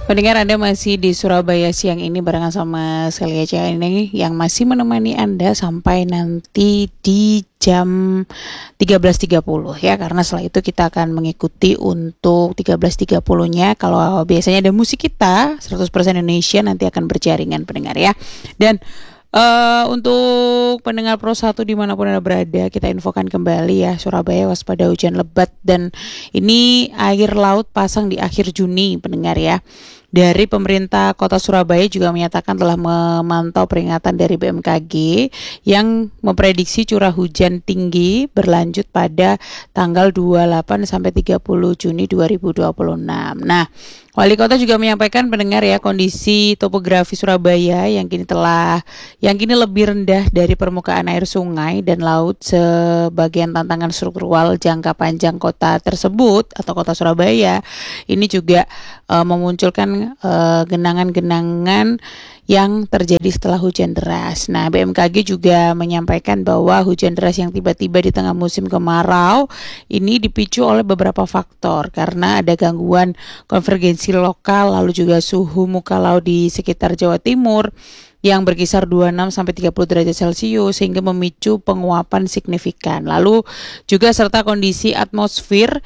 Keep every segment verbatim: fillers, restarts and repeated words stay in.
Pendengar, Anda masih di Surabaya Siang ini barengan sama Celia Caya ini yang masih menemani Anda sampai nanti di jam tiga belas tiga puluh ya, karena setelah itu kita akan mengikuti untuk tiga belas tiga puluh-nya. Kalau biasanya ada musik kita seratus persen Indonesia, nanti akan berjaringan pendengar ya. Dan Uh, untuk pendengar Pro satu dimanapun Anda berada, kita infokan kembali ya, Surabaya waspada hujan lebat dan ini air laut pasang di akhir Juni pendengar ya. Dari pemerintah kota Surabaya juga menyatakan telah memantau peringatan dari B M K G yang memprediksi curah hujan tinggi berlanjut pada tanggal dua puluh delapan sampai tiga puluh Juni dua ribu dua puluh enam. Nah, Wali Kota juga menyampaikan pendengar ya, kondisi topografi Surabaya yang kini telah yang kini lebih rendah dari permukaan air sungai dan laut sebagian tantangan struktural jangka panjang kota tersebut atau kota Surabaya ini juga uh, memunculkan uh, genangan-genangan yang terjadi setelah hujan deras. Nah, B M K G juga menyampaikan bahwa hujan deras yang tiba-tiba di tengah musim kemarau ini dipicu oleh beberapa faktor karena ada gangguan konvergensi lokal, lalu juga suhu muka laut di sekitar Jawa Timur yang berkisar dua puluh enam sampai tiga puluh derajat Celcius sehingga memicu penguapan signifikan. Lalu juga serta kondisi atmosfer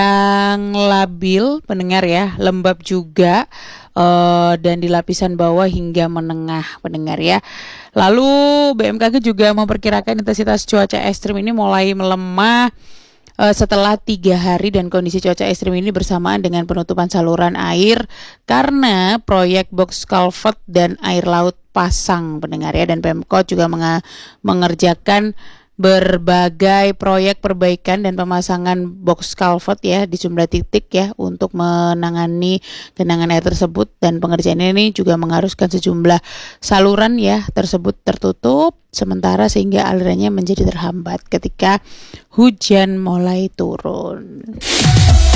yang labil pendengar ya, lembab juga uh, dan di lapisan bawah hingga menengah pendengar ya. Lalu B M K G juga memperkirakan intensitas cuaca ekstrim ini mulai melemah Uh, setelah tiga hari dan kondisi cuaca ekstrim ini bersamaan dengan penutupan saluran air karena proyek box culvert dan air laut pasang pendengar ya, dan Pemkot juga menga- mengerjakan berbagai proyek perbaikan dan pemasangan box culvert ya di sejumlah titik ya untuk menangani genangan air tersebut, dan pengerjaan ini juga mengharuskan sejumlah saluran ya tersebut tertutup sementara sehingga alirannya menjadi terhambat ketika hujan mulai turun.